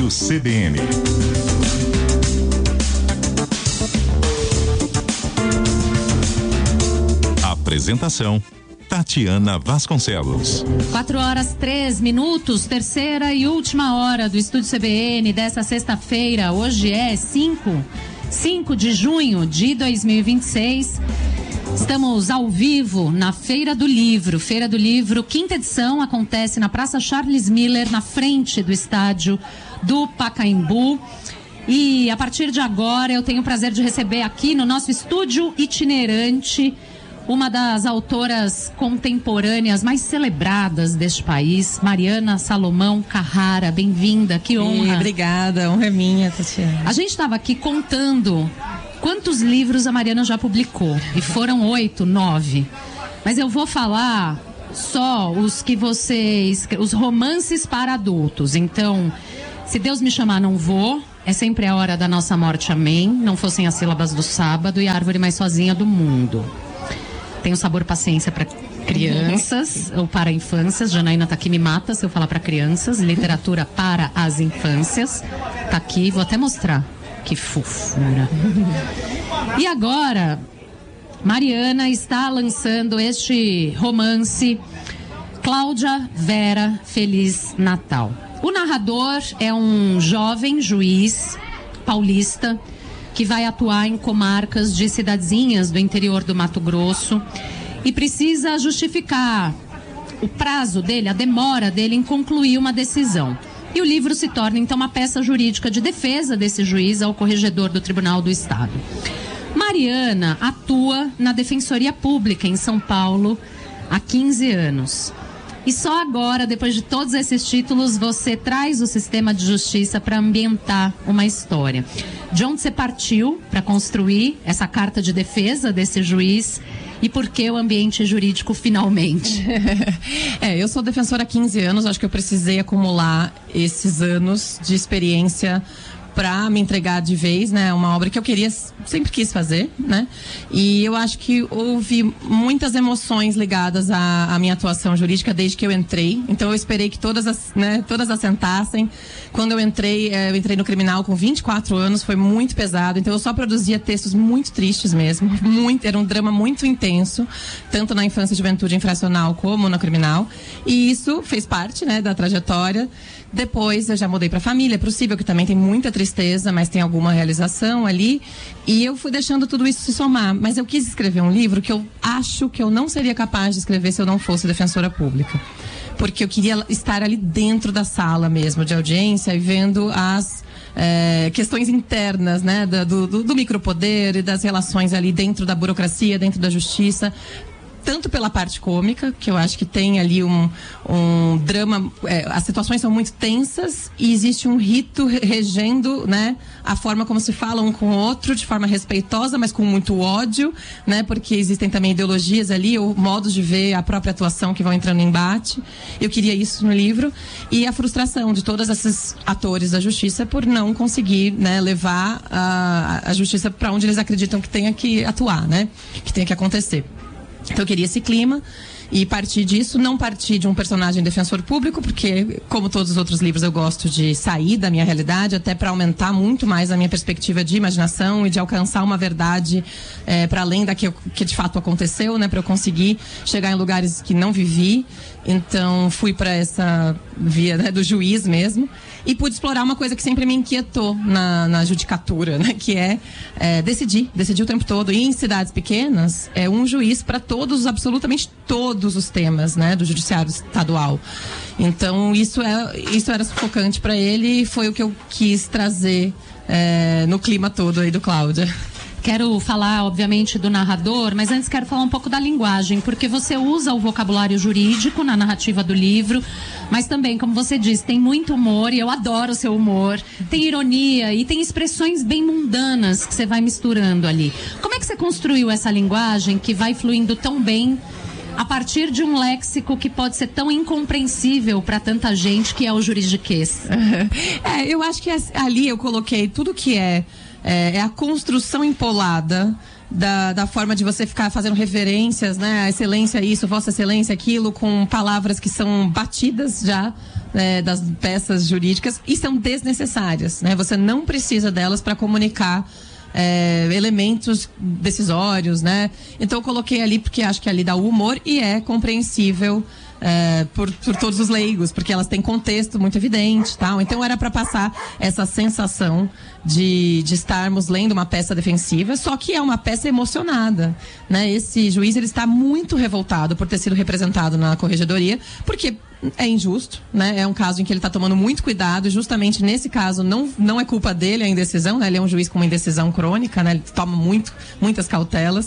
Estúdio CBN. Apresentação: Tatiana Vasconcelos. 4h03, terceira e última hora do Estúdio CBN dessa sexta-feira. Hoje é 5 de junho de 2026. Estamos ao vivo na Feira do Livro. Feira do Livro, quinta edição, acontece na Praça Charles Miller, na frente do estádio do Pacaembu. E a partir de agora eu tenho o prazer de receber aqui no nosso estúdio itinerante uma das autoras contemporâneas mais celebradas deste país, Mariana Salomão Carrara. Bem-vinda, que honra. Obrigada, a honra é minha, Tatiana. A gente estava aqui contando quantos livros a Mariana já publicou, e foram 8, 9. Mas eu vou falar só os romances para adultos. Então, se Deus me chamar, não vou. É sempre a hora da nossa morte, amém. Não fossem as sílabas do sábado e a árvore mais sozinha do mundo. Tem o Sabor Paciência para crianças ou para infâncias. Janaína tá aqui, me mata se eu falar para crianças. Literatura para as infâncias. Tá aqui, vou até mostrar. Que fofura. E agora, Mariana está lançando este romance, Cláudia Vera, Feliz Natal. O narrador é um jovem juiz paulista que vai atuar em comarcas de cidadezinhas do interior do Mato Grosso e precisa justificar o prazo dele, a demora dele em concluir uma decisão. E o livro se torna, então, uma peça jurídica de defesa desse juiz ao corregedor do Tribunal do Estado. Mariana atua na Defensoria Pública em São Paulo há 15 anos. E só agora, depois de todos esses títulos, você traz o sistema de justiça para ambientar uma história. De onde você partiu para construir essa carta de defesa desse juiz e por que o ambiente jurídico finalmente? Eu sou defensora há 15 anos, acho que eu precisei acumular esses anos de experiência para me entregar de vez, né? Uma obra que eu sempre quis fazer, né? E eu acho que houve muitas emoções ligadas à minha atuação jurídica desde que eu entrei. Então eu esperei que todas assentassem. Quando eu entrei no criminal com 24 anos, foi muito pesado. Então eu só produzia textos muito tristes mesmo. Era um drama muito intenso, tanto na infância e juventude infracional como no criminal. E isso fez parte, né, da trajetória. Depois eu já mudei para família, para o Cível, que também tem muita tristeza, mas tem alguma realização ali. E eu fui deixando tudo isso se somar. Mas eu quis escrever um livro que eu acho que eu não seria capaz de escrever se eu não fosse defensora pública. Porque eu queria estar ali dentro da sala mesmo de audiência e vendo as questões internas, né, do micropoder e das relações ali dentro da burocracia, dentro da justiça. Tanto pela parte cômica, que eu acho que tem ali um drama, as situações são muito tensas e existe um rito regendo, né, a forma como se fala um com o outro, de forma respeitosa, mas com muito ódio, né, porque existem também ideologias ali, ou modos de ver a própria atuação que vão entrando em embate. Eu queria isso no livro. E a frustração de todos esses atores da justiça por não conseguir, né, levar a justiça para onde eles acreditam que tenha que atuar, né, que tenha que acontecer. Então eu queria esse clima e partir disso, não partir de um personagem defensor público, porque, como todos os outros livros, eu gosto de sair da minha realidade, até para aumentar muito mais a minha perspectiva de imaginação e de alcançar uma verdade para além da que de fato aconteceu, né, para eu conseguir chegar em lugares que não vivi. Então fui para essa via, né, do juiz mesmo, e pude explorar uma coisa que sempre me inquietou na judicatura, né, que é decidir o tempo todo. E em cidades pequenas, é um juiz para absolutamente todos os temas, né, do judiciário estadual. Então isso era sufocante para ele e foi o que eu quis trazer no clima todo aí do Cláudia. Quero falar, obviamente, do narrador, mas antes quero falar um pouco da linguagem, porque você usa o vocabulário jurídico na narrativa do livro, mas também, como você disse, tem muito humor, e eu adoro o seu humor, tem ironia e tem expressões bem mundanas que você vai misturando ali. Como é que você construiu essa linguagem que vai fluindo tão bem a partir de um léxico que pode ser tão incompreensível para tanta gente, que é o juridiquês? Eu acho que ali eu coloquei tudo que é a construção empolada da forma de você ficar fazendo referências, né? A excelência isso, vossa excelência aquilo, com palavras que são batidas já das peças jurídicas e são desnecessárias, né? Você não precisa delas para comunicar elementos decisórios, né? Então eu coloquei ali porque acho que ali dá o humor e é compreensível por todos os leigos, porque elas têm contexto muito evidente, tal. Então era para passar essa sensação de estarmos lendo uma peça defensiva, só que é uma peça emocionada, né? Esse juiz, ele está muito revoltado por ter sido representado na corregedoria, porque é injusto, né? É um caso em que ele está tomando muito cuidado, e justamente nesse caso não é culpa dele a indecisão, né? Ele é um juiz com uma indecisão crônica, né? Ele toma muitas cautelas.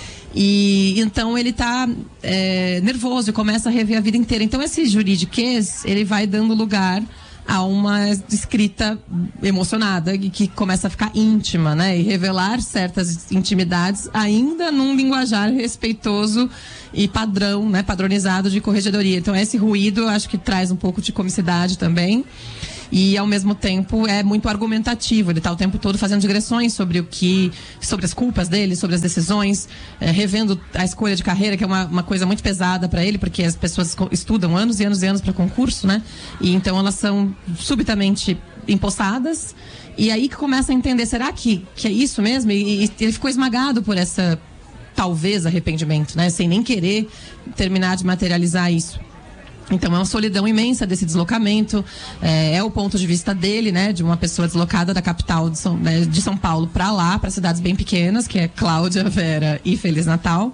E então ele tá nervoso e começa a rever a vida inteira. Então esse juridiquês, ele vai dando lugar a uma escrita emocionada e que começa a ficar íntima, né? E revelar certas intimidades ainda num linguajar respeitoso e padrão, né? Padronizado de corregedoria. Então esse ruído eu acho que traz um pouco de comicidade também. E ao mesmo tempo é muito argumentativo, ele está o tempo todo fazendo digressões sobre as culpas dele, sobre as decisões, revendo a escolha de carreira, que é uma coisa muito pesada para ele, porque as pessoas estudam anos e anos e anos para concurso, né? E então elas são subitamente empossadas, e aí que começa a entender, será que é isso mesmo? E ele ficou esmagado por essa, talvez, arrependimento, né? Sem nem querer terminar de materializar isso. Então é uma solidão imensa desse deslocamento, é o ponto de vista dele, né, de uma pessoa deslocada da capital de São Paulo para lá, para cidades bem pequenas, que é Cláudia, Vera e Feliz Natal.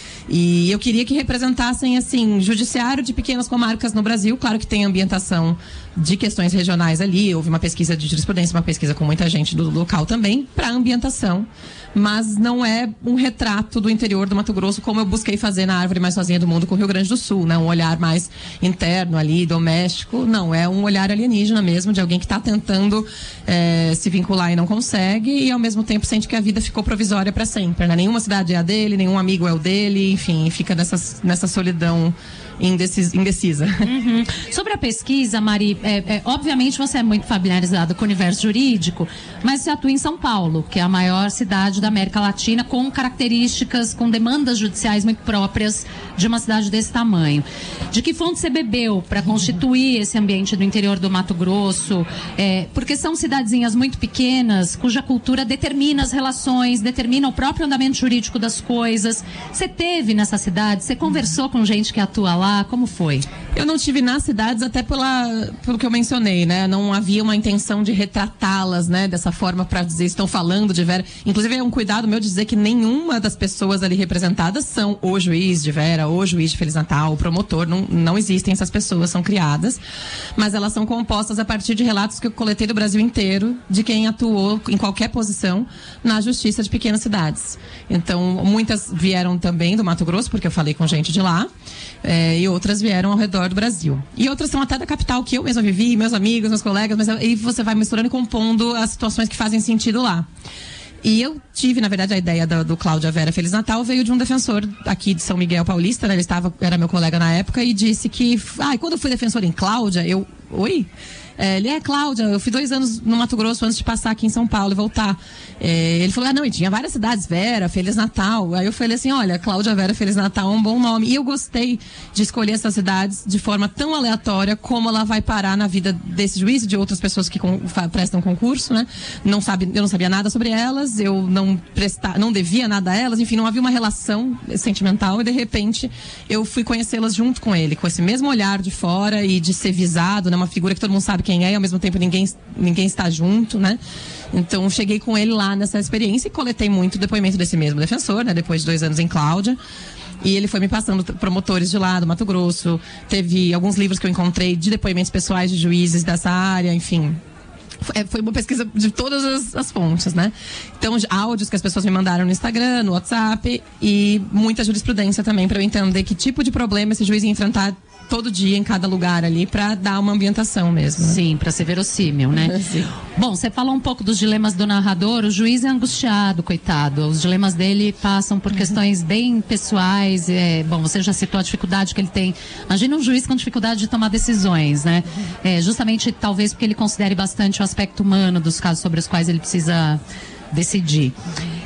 E eu queria que representassem, assim, judiciário de pequenas comarcas no Brasil. Claro que tem ambientação de questões regionais ali, houve uma pesquisa de jurisprudência, uma pesquisa com muita gente do local também, para ambientação. Mas não é um retrato do interior do Mato Grosso, como eu busquei fazer na Árvore Mais Sozinha do Mundo com o Rio Grande do Sul, né? Um olhar mais interno ali, doméstico. Não, é um olhar alienígena mesmo, de alguém que está tentando se vincular e não consegue, e ao mesmo tempo sente que a vida ficou provisória para sempre, né? Nenhuma cidade é a dele, nenhum amigo é o dele, enfim, fica nessa solidão indecisa. Uhum. Sobre a pesquisa, Mari, obviamente você é muito familiarizada com o universo jurídico, mas você atua em São Paulo, que é a maior cidade da América Latina, com características, com demandas judiciais muito próprias de uma cidade desse tamanho. De que fonte você bebeu para constituir esse ambiente do interior do Mato Grosso? Porque são cidadezinhas muito pequenas, cuja cultura determina as relações, determina o próprio andamento jurídico das coisas. Você teve nessa cidade? Você conversou com gente que atua lá? Como foi? Eu não tive nas cidades, até pelo que eu mencionei, né? Não havia uma intenção de retratá-las, né? Dessa forma, para dizer, estão falando de Vera. Inclusive, é um cuidado meu dizer que nenhuma das pessoas ali representadas são o juiz de Vera, o juiz de Feliz Natal, o promotor. Não existem essas pessoas, são criadas. Mas elas são compostas a partir de relatos que eu coletei do Brasil inteiro, de quem atuou em qualquer posição na justiça de pequenas cidades. Então, muitas vieram também do Mato Grosso, porque eu falei com gente de lá. E outras vieram ao redor do Brasil. E outras são até da capital, que eu mesma vivi, meus amigos, meus colegas, mas aí você vai misturando e compondo as situações que fazem sentido lá. E eu tive, na verdade, a ideia do Cláudia Vera Feliz Natal veio de um defensor aqui de São Miguel Paulista, né? Ele era meu colega na época e disse que, quando eu fui defensor em Cláudia, oi? Ele Cláudia, eu fui 2 anos no Mato Grosso antes de passar aqui em São Paulo e voltar. Ele falou, não, e tinha várias cidades, Vera, Feliz Natal. Aí eu falei assim, olha, Cláudia Vera Feliz Natal é um bom nome. E eu gostei de escolher essas cidades de forma tão aleatória como ela vai parar na vida desse juiz e de outras pessoas que prestam concurso, né? Eu não sabia nada sobre elas, eu não devia nada a elas, enfim, não havia uma relação sentimental e de repente eu fui conhecê-las junto com ele, com esse mesmo olhar de fora e de ser visado, né? Uma figura que todo mundo sabe quem é e ao mesmo tempo ninguém está junto, né? Então cheguei com ele lá nessa experiência e coletei muito depoimento desse mesmo defensor, né? Depois de 2 anos em Cláudia. E ele foi me passando promotores de lá, do Mato Grosso. Teve alguns livros que eu encontrei de depoimentos pessoais de juízes dessa área, enfim. Foi uma pesquisa de todas as fontes, né? Então, áudios que as pessoas me mandaram no Instagram, no WhatsApp e muita jurisprudência também para eu entender que tipo de problema esse juiz ia enfrentar todo dia em cada lugar ali para dar uma ambientação mesmo, né? Sim, para ser verossímil, né? Sim. Bom, você falou um pouco dos dilemas do narrador. O juiz é angustiado, coitado. Os dilemas dele passam por questões bem pessoais. Bom, você já citou a dificuldade que ele tem. Imagina um juiz com dificuldade de tomar decisões, né? Justamente, talvez porque ele considere bastante o aspecto humano dos casos sobre os quais ele precisa decidir.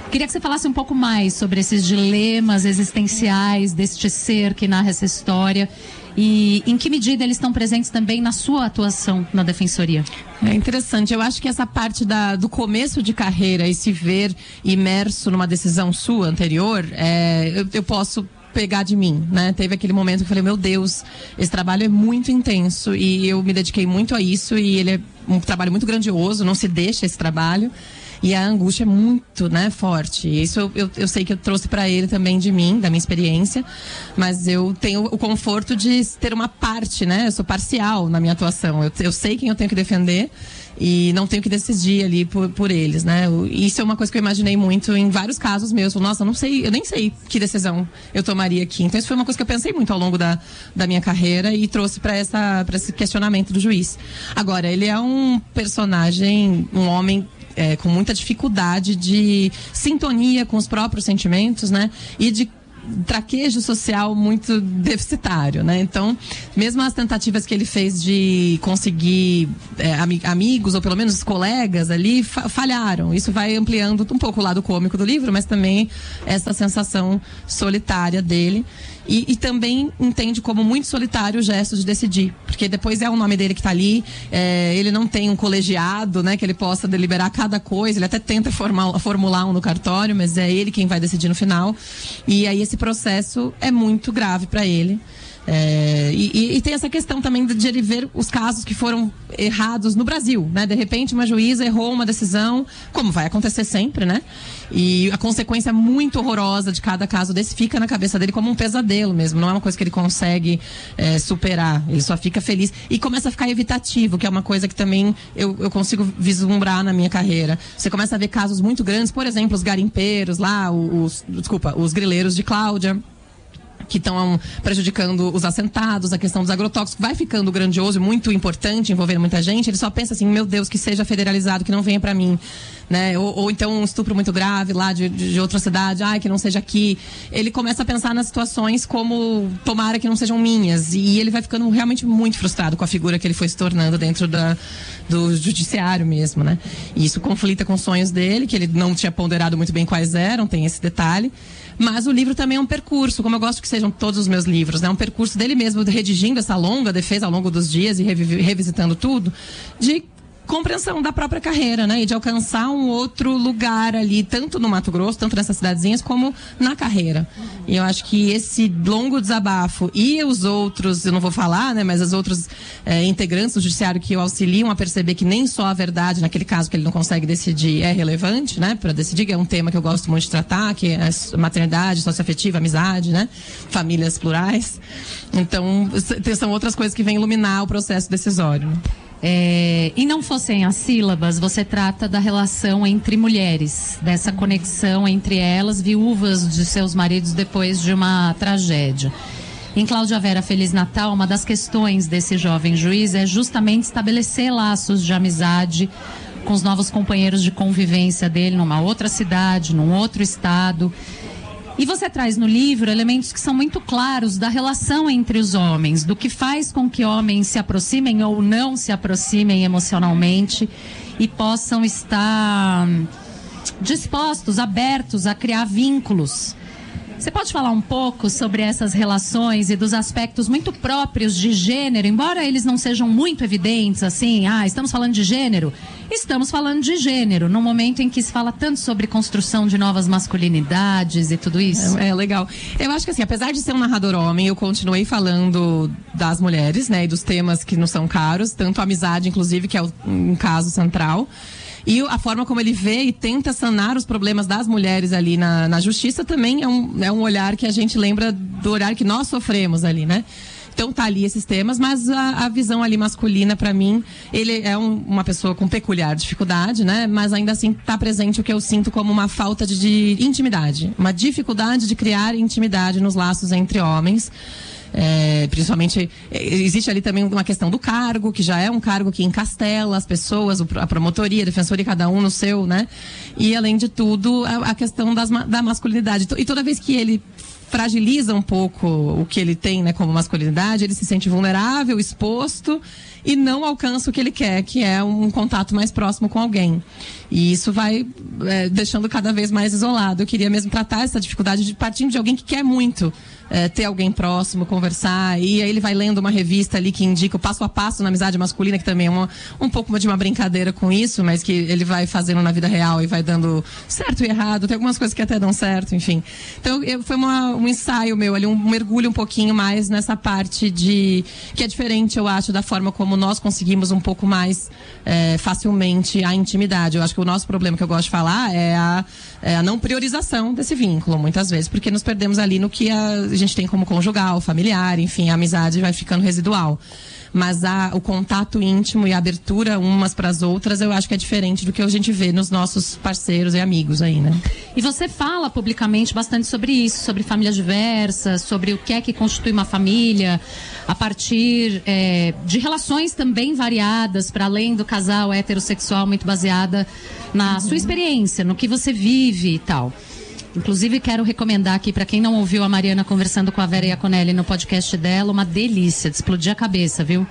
Queria que você falasse um pouco mais sobre esses dilemas existenciais deste ser que narra essa história e em que medida eles estão presentes também na sua atuação na Defensoria. É interessante, eu acho que essa parte do começo de carreira e se ver imerso numa decisão sua anterior, eu posso pegar de mim, né? Teve aquele momento que eu falei, meu Deus, esse trabalho é muito intenso e eu me dediquei muito a isso e ele é um trabalho muito grandioso, não se deixa esse trabalho. E a angústia é muito, né, forte. Isso eu sei que eu trouxe para ele também de mim, da minha experiência, mas eu tenho o conforto de ter uma parte, né? Eu sou parcial na minha atuação. Eu sei quem eu tenho que defender e não tenho que decidir ali por eles, né? Isso é uma coisa que eu imaginei muito em vários casos meus. Nossa, eu nem sei que decisão eu tomaria aqui. Então isso foi uma coisa que eu pensei muito ao longo da minha carreira e trouxe para esse questionamento do juiz. Agora, ele é um personagem, um homem com muita dificuldade de sintonia com os próprios sentimentos, né? E de traquejo social muito deficitário, né? Então, mesmo as tentativas que ele fez de conseguir amigos, ou pelo menos colegas ali, falharam. Isso vai ampliando um pouco o lado cômico do livro, mas também essa sensação solitária dele. E também entende como muito solitário o gesto de decidir, porque depois é o nome dele que está ali, ele não tem um colegiado, né, que ele possa deliberar cada coisa, ele até tenta formular um no cartório, mas é ele quem vai decidir no final, e aí esse processo é muito grave para ele. E tem essa questão também de ele ver os casos que foram errados no Brasil, né? De repente uma juíza errou uma decisão, como vai acontecer sempre, né? E a consequência muito horrorosa de cada caso desse fica na cabeça dele como um pesadelo mesmo, não é uma coisa que ele consegue superar, ele só fica feliz e começa a ficar evitativo, que é uma coisa que também eu consigo vislumbrar na minha carreira. Você começa a ver casos muito grandes, por exemplo, os garimpeiros lá, os grileiros de Cláudia, que estão prejudicando os assentados, a questão dos agrotóxicos, vai ficando grandioso e muito importante, envolvendo muita gente. Ele só pensa assim, meu Deus, que seja federalizado, que não venha para mim, né? Ou então um estupro muito grave lá de outra cidade, que não seja aqui. Ele começa a pensar nas situações como, tomara que não sejam minhas, e ele vai ficando realmente muito frustrado com a figura que ele foi se tornando dentro do judiciário mesmo, né? E isso conflita com os sonhos dele, que ele não tinha ponderado muito bem quais eram, tem esse detalhe. Mas o livro também é um percurso, como eu gosto que sejam todos os meus livros, né? Um percurso dele mesmo, redigindo essa longa defesa ao longo dos dias e revisitando tudo, de compreensão da própria carreira, né? E de alcançar um outro lugar ali, tanto no Mato Grosso, tanto nessas cidadezinhas, como na carreira. E eu acho que esse longo desabafo e os outros, eu não vou falar, né? Mas os outros integrantes do judiciário que o auxiliam a perceber que nem só a verdade, naquele caso que ele não consegue decidir, é relevante, né? Para decidir, que é um tema que eu gosto muito de tratar, que é a maternidade, socioafetiva, amizade, né? Famílias plurais. Então, são outras coisas que vêm iluminar o processo decisório, né? E não fossem as sílabas, você trata da relação entre mulheres, dessa conexão entre elas, viúvas de seus maridos depois de uma tragédia. Em Cláudia Vera Feliz Natal, uma das questões desse jovem juiz é justamente estabelecer laços de amizade com os novos companheiros de convivência dele numa outra cidade, num outro estado. E você traz no livro elementos que são muito claros da relação entre os homens, do que faz com que homens se aproximem ou não se aproximem emocionalmente e possam estar dispostos, abertos a criar vínculos. Você pode falar um pouco sobre essas relações e dos aspectos muito próprios de gênero, embora eles não sejam muito evidentes, assim, estamos falando de gênero? Estamos falando de gênero, num momento em que se fala tanto sobre construção de novas masculinidades e tudo isso. Legal. Eu acho que assim, apesar de ser um narrador homem, eu continuei falando das mulheres, né, e dos temas que nos são caros, tanto a amizade, inclusive, que é um caso central. E a forma como ele vê e tenta sanar os problemas das mulheres ali na justiça também é um olhar que a gente lembra do olhar que nós sofremos ali, né? Então tá ali esses temas, mas a visão ali masculina, pra mim, ele é uma pessoa com peculiar dificuldade, né? Mas ainda assim tá presente o que eu sinto como uma falta de intimidade, uma dificuldade de criar intimidade nos laços entre homens. Principalmente, existe ali também uma questão do cargo, que já é um cargo que encastela as pessoas, a promotoria, a defensoria, cada um no seu, né? E além de tudo, a questão da masculinidade. E toda vez que ele fragiliza um pouco o que ele tem, né, como masculinidade, ele se sente vulnerável, exposto e não alcança o que ele quer, que é um contato mais próximo com alguém. E isso vai deixando cada vez mais isolado. Eu queria mesmo tratar essa dificuldade partindo de alguém que quer muito ter alguém próximo, conversar, e aí ele vai lendo uma revista ali que indica o passo a passo na amizade masculina, que também é um pouco de uma brincadeira com isso, mas que ele vai fazendo na vida real e vai dando certo e errado, tem algumas coisas que até dão certo, enfim. Então foi um ensaio meu ali, um mergulho um pouquinho mais nessa parte que é diferente, eu acho, da forma como nós conseguimos um pouco mais facilmente a intimidade. Eu acho que o nosso problema, que eu gosto de falar, é a não priorização desse vínculo, muitas vezes, porque nos perdemos ali no que a gente tem como conjugal, familiar, enfim, a amizade vai ficando residual. Mas o contato íntimo e a abertura umas para as outras, eu acho que é diferente do que a gente vê nos nossos parceiros e amigos aí, né? E você fala publicamente bastante sobre isso, sobre família diversa, sobre o que é que constitui uma família, a partir de relações também variadas, para além do casal heterossexual, muito baseada na sua experiência, no que você vive e tal. Inclusive, quero recomendar aqui, para quem não ouviu a Mariana conversando com a Vera Iaconelli no podcast dela, uma delícia de explodir a cabeça, viu?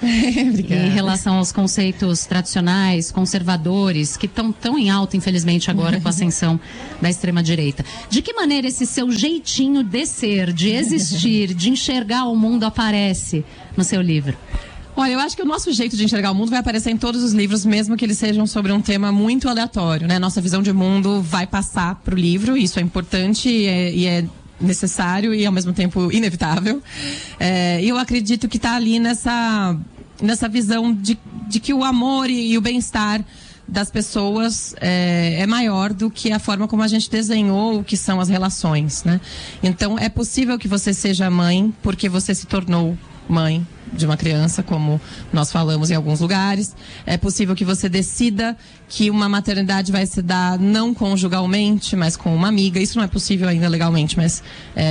Em relação aos conceitos tradicionais, conservadores, que estão tão em alta, infelizmente, agora com a ascensão da extrema-direita. De que maneira esse seu jeitinho de ser, de existir, de enxergar o mundo aparece no seu livro? Olha, eu acho que o nosso jeito de enxergar o mundo vai aparecer em todos os livros, mesmo que eles sejam sobre um tema muito aleatório, né? Nossa visão de mundo vai passar para o livro, isso é importante e é necessário e, ao mesmo tempo, inevitável. E eu acredito que está ali nessa visão de que o amor e o bem-estar das pessoas é maior do que a forma como a gente desenhou o que são as relações, né? Então, é possível que você seja mãe porque você se tornou mãe de uma criança, como nós falamos em alguns lugares. É possível que você decida que uma maternidade vai se dar não conjugalmente, mas com uma amiga. Isso não é possível ainda legalmente, mas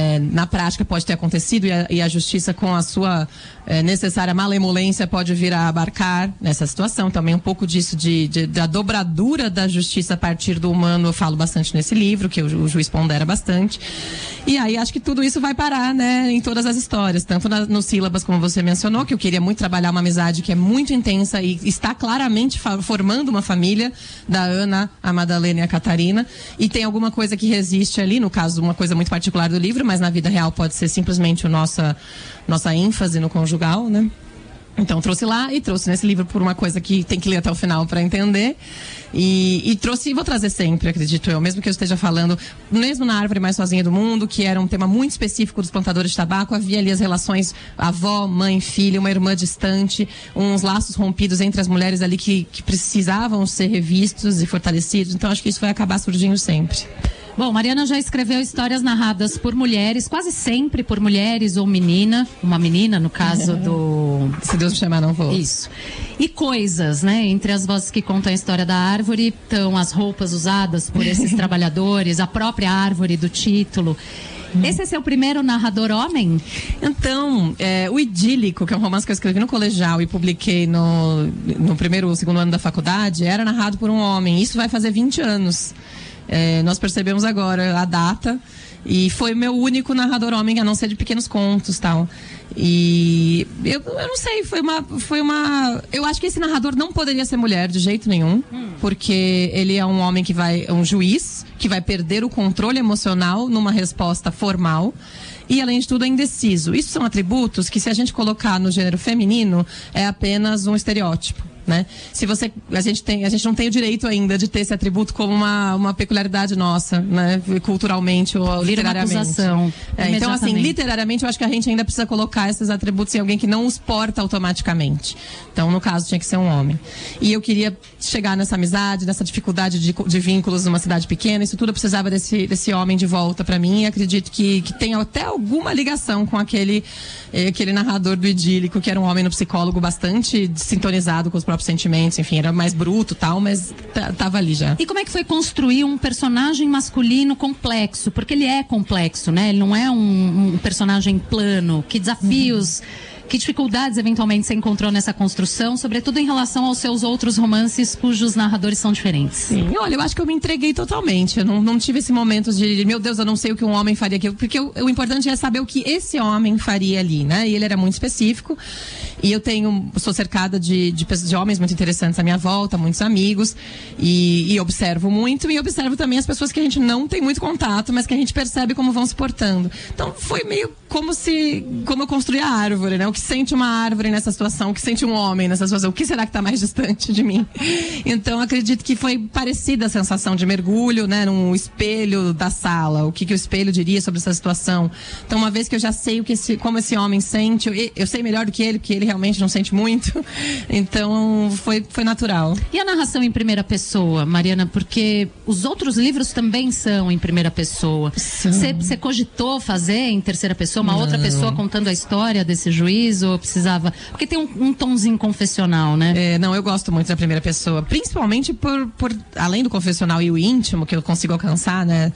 na prática pode ter acontecido e a justiça, com a sua necessária malemolência, pode vir a abarcar nessa situação. Também um pouco disso da dobradura da justiça a partir do humano, eu falo bastante nesse livro, que o juiz pondera bastante. E aí acho que tudo isso vai parar, né, em todas as histórias, tanto nos sílabas, como você mencionou, que eu queria muito trabalhar uma amizade que é muito intensa e está claramente formando uma família, da Ana, a Madalena e a Catarina, e tem alguma coisa que resiste ali, no caso, uma coisa muito particular do livro, mas na vida real pode ser simplesmente nossa ênfase no conjugal, né? Então trouxe lá e trouxe nesse livro por uma coisa que tem que ler até o final para entender. E trouxe, e vou trazer sempre, acredito eu, mesmo que eu esteja falando, mesmo na Árvore Mais Sozinha do Mundo, que era um tema muito específico dos plantadores de tabaco, havia ali as relações avó, mãe, filha, uma irmã distante, uns laços rompidos entre as mulheres ali que precisavam ser revistos e fortalecidos. Então acho que isso vai acabar surgindo sempre. Bom, Mariana já escreveu histórias narradas por mulheres, quase sempre por mulheres ou menina. Uma menina, no caso do... Se Deus me chamar, não vou. Isso. E coisas, né? Entre as vozes que contam a história da árvore, estão as roupas usadas por esses trabalhadores, a própria árvore do título. Esse é seu primeiro narrador homem? Então, o Idílico, que é um romance que eu escrevi no colegial e publiquei no primeiro ou segundo ano da faculdade, era narrado por um homem. Isso vai fazer 20 anos. Nós percebemos agora a data e foi meu único narrador homem, a não ser de pequenos contos, tal. E eu não sei, foi uma eu acho que esse narrador não poderia ser mulher de jeito nenhum, porque ele é um homem um juiz que vai perder o controle emocional numa resposta formal. E, além de tudo, é indeciso. Isso são atributos que, se a gente colocar no gênero feminino, é apenas um estereótipo, né? A gente não tem o direito ainda de ter esse atributo como uma peculiaridade nossa, né? Culturalmente ou literariamente. Uma acusação, então, assim, literariamente, eu acho que a gente ainda precisa colocar esses atributos em alguém que não os porta automaticamente. Então, no caso, tinha que ser um homem. E eu queria chegar nessa amizade, nessa dificuldade de vínculos numa cidade pequena. Isso tudo eu precisava desse homem de volta pra mim, e acredito que tem até alguma ligação com aquele narrador do Idílico, que era um homem no psicólogo bastante sintonizado com os próprios sentimentos, enfim, era mais bruto e tal, mas tava ali já. E como é que foi construir um personagem masculino complexo? Porque ele é complexo, né? Ele não é um personagem plano. Que desafios Que dificuldades, eventualmente, você encontrou nessa construção, sobretudo em relação aos seus outros romances cujos narradores são diferentes? Sim, olha, eu acho que eu me entreguei totalmente. Eu não tive esse momento de, meu Deus, eu não sei o que um homem faria aqui. Porque o importante é saber o que esse homem faria ali, né? E ele era muito específico. E eu sou cercada de homens muito interessantes à minha volta, muitos amigos. E observo muito. E observo também as pessoas que a gente não tem muito contato, mas que a gente percebe como vão se portando. Então, foi meio como eu construí a árvore, né? O que sente uma árvore nessa situação, o que sente um homem nessa situação, o que será que está mais distante de mim? Então, acredito que foi parecida a sensação de mergulho, né? Num espelho da sala, o que o espelho diria sobre essa situação. Então, uma vez que eu já sei como esse homem sente, eu sei melhor do que ele, porque ele realmente não sente muito. Então, foi natural. E a narração em primeira pessoa, Mariana? Porque os outros livros também são em primeira pessoa. Você cogitou fazer em terceira pessoa, uma outra pessoa contando a história desse juiz, ou precisava... Porque tem um tomzinho confessional, né? Não, eu gosto muito da primeira pessoa, principalmente por além do confessional e o íntimo que eu consigo alcançar, né?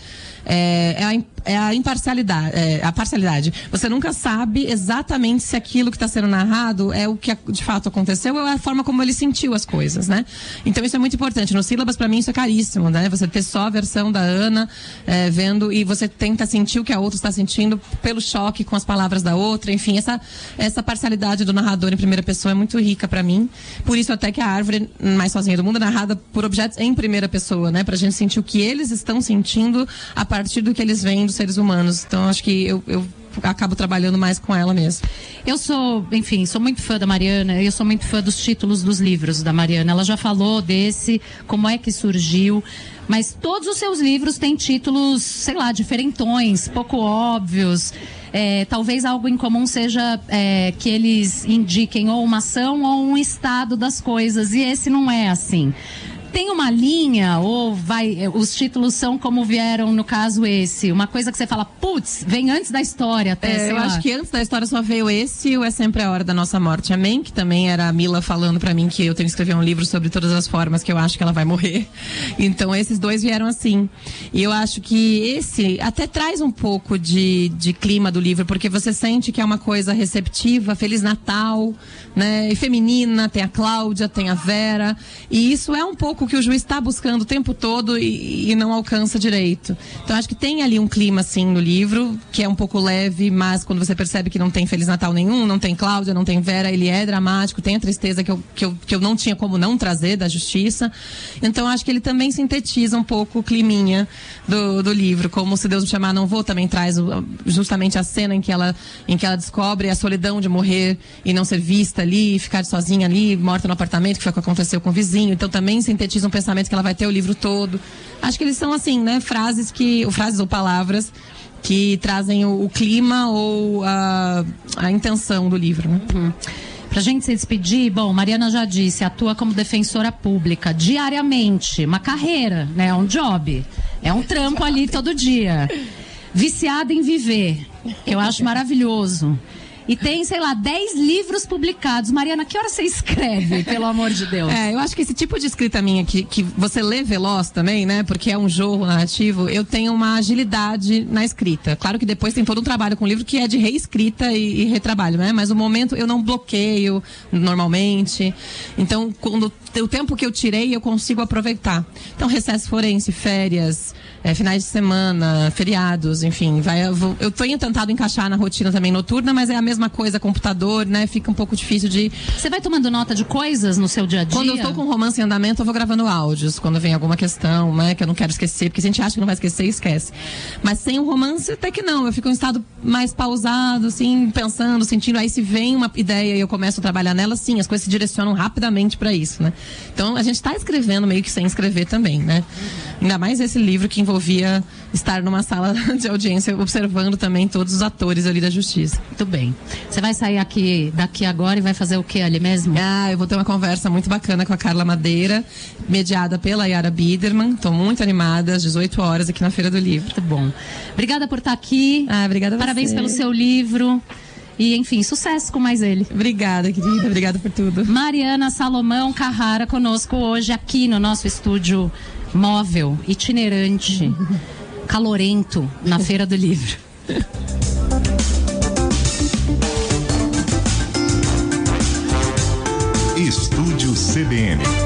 É a imparcialidade, a parcialidade. Você nunca sabe exatamente se aquilo que está sendo narrado é o que de fato aconteceu ou é a forma como ele sentiu as coisas, né? Então isso é muito importante. No Sílabas, para mim, isso é caríssimo, né? Você ter só a versão da Ana vendo e você tenta sentir o que a outra está sentindo pelo choque com as palavras da outra. Enfim, essa parcialidade do narrador em primeira pessoa é muito rica para mim. Por isso até que a Árvore Mais Sozinha do Mundo é narrada por objetos em primeira pessoa, né? Pra gente sentir o que eles estão sentindo a partir do que eles veem dos seres humanos. Então, acho que eu acabo trabalhando mais com ela mesmo. Eu sou muito fã da Mariana, eu sou muito fã dos títulos dos livros da Mariana. Ela já falou desse, como é que surgiu, mas todos os seus livros têm títulos, sei lá, diferentões, pouco óbvios. Talvez algo em comum seja que eles indiquem ou uma ação ou um estado das coisas, e esse não é assim. Tem uma linha, ou os títulos são como vieram no caso esse? Uma coisa que você fala, putz, vem antes da história até, eu acho que antes da história só veio esse, ou É Sempre a Hora da Nossa Morte. Amém, que também era a Mila falando pra mim que eu tenho que escrever um livro sobre todas as formas que eu acho que ela vai morrer. Então esses dois vieram assim. E eu acho que esse até traz um pouco de clima do livro, porque você sente que é uma coisa receptiva, Feliz Natal, né? E feminina, tem a Cláudia, tem a Vera. E isso é um pouco que o juiz está buscando o tempo todo e não alcança direito. Então acho que tem ali um clima assim no livro, que é um pouco leve, mas quando você percebe que não tem Feliz Natal nenhum, não tem Cláudia, não tem Vera, ele é dramático, tem a tristeza que eu não tinha como não trazer da justiça. Então acho que ele também sintetiza um pouco o climinha do livro, como Se Deus Me Chamar Não Vou também traz justamente a cena em que ela descobre a solidão de morrer e não ser vista ali, ficar sozinha ali, morta no apartamento, que foi o que aconteceu com o vizinho. Então também sintetiza um pensamento que ela vai ter o livro todo. Acho que eles são assim, né? Frases ou palavras que trazem o clima ou a intenção do livro, né? Pra gente se despedir, bom, Mariana já disse, atua como defensora pública diariamente, uma carreira, né? Um job, é um trampo ali todo dia. Viciada em viver, que eu acho maravilhoso. E tem, sei lá, 10 livros publicados. Mariana, que hora você escreve, pelo amor de Deus? Eu acho que esse tipo de escrita minha, que você lê veloz também, né? Porque é um jorro narrativo, eu tenho uma agilidade na escrita. Claro que depois tem todo um trabalho com o livro que é de reescrita e retrabalho, né? Mas no momento eu não bloqueio normalmente. Então, o tempo que eu tirei, eu consigo aproveitar. Então, recesso forense, férias, finais de semana, feriados, enfim. Eu tenho tentado encaixar na rotina também noturna, mas é a mesma coisa, computador, né? Fica um pouco difícil de... Você vai tomando nota de coisas no seu dia a dia? Quando eu estou com romance em andamento, eu vou gravando áudios. Quando vem alguma questão, né? Que eu não quero esquecer, porque se a gente acha que não vai esquecer, esquece. Mas sem o romance, até que não. Eu fico em um estado mais pausado, assim, pensando, sentindo. Aí se vem uma ideia e eu começo a trabalhar nela, sim, as coisas se direcionam rapidamente para isso, né? Então, a gente está escrevendo meio que sem escrever também, né? Ainda mais esse livro que envolvia estar numa sala de audiência observando também todos os atores ali da justiça. Muito bem. Você vai sair daqui agora e vai fazer o que ali mesmo? Eu vou ter uma conversa muito bacana com a Carla Madeira, mediada pela Yara Biderman. Estou muito animada, às 18 horas aqui na Feira do Livro. Muito bom. Obrigada por estar aqui. Obrigada a você. Parabéns pelo seu livro. E, enfim, sucesso com mais ele. Obrigada, querida. Obrigada por tudo. Mariana Salomão Carrara conosco hoje aqui no nosso estúdio móvel, itinerante, calorento, na Feira do Livro. CBN.